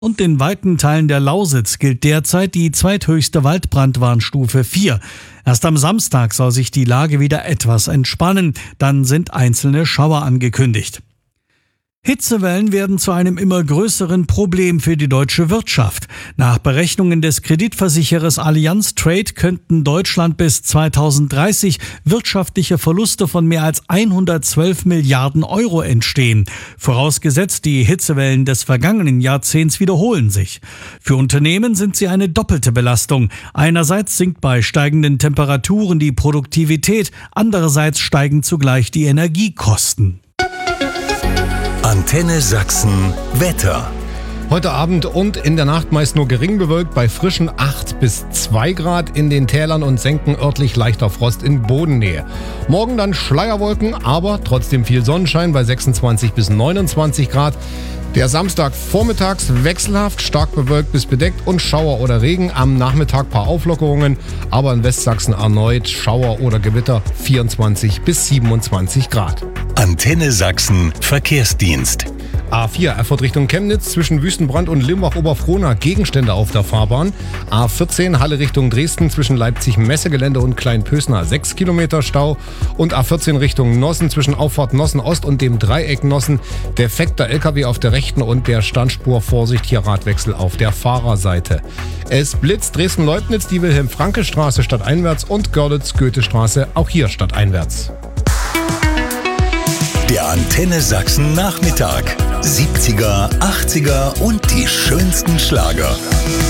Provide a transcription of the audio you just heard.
Und in weiten Teilen der Lausitz gilt derzeit die zweithöchste Waldbrandwarnstufe 4. Erst am Samstag soll sich die Lage wieder etwas entspannen. Dann sind einzelne Schauer angekündigt. Hitzewellen werden zu einem immer größeren Problem für die deutsche Wirtschaft. Nach Berechnungen des Kreditversicherers Allianz Trade könnten Deutschland bis 2030 wirtschaftliche Verluste von mehr als 112 Milliarden Euro entstehen. Vorausgesetzt, die Hitzewellen des vergangenen Jahrzehnts wiederholen sich. Für Unternehmen sind sie eine doppelte Belastung. Einerseits sinkt bei steigenden Temperaturen die Produktivität, andererseits steigen zugleich die Energiekosten. Antenne Sachsen Wetter. Heute Abend und in der Nacht meist nur gering bewölkt bei frischen 8 bis 2 Grad in den Tälern und Senken, örtlich leichter Frost in Bodennähe. Morgen dann Schleierwolken, aber trotzdem viel Sonnenschein bei 26 bis 29 Grad. Der Samstag vormittags wechselhaft, stark bewölkt bis bedeckt und Schauer oder Regen. Am Nachmittag paar Auflockerungen, aber in Westsachsen erneut Schauer oder Gewitter 24 bis 27 Grad. Antenne Sachsen Verkehrsdienst. A4 Erfurt Richtung Chemnitz zwischen Wüstenbrand und Limbach-Oberfrohna Gegenstände auf der Fahrbahn. A14 Halle Richtung Dresden zwischen Leipzig-Messegelände und Kleinpösna 6 Kilometer Stau. Und A14 Richtung Nossen zwischen Auffahrt Nossen Ost und dem Dreieck Nossen. Defekter LKW auf der rechten und der Standspur. Vorsicht, hier Radwechsel auf der Fahrerseite. Es blitzt Dresden-Leubnitz, die Wilhelm-Franke-Straße stadteinwärts und Görlitz-Goethe-Straße auch hier stadteinwärts. Der Antenne Sachsen Nachmittag. 70er, 80er und die schönsten Schlager.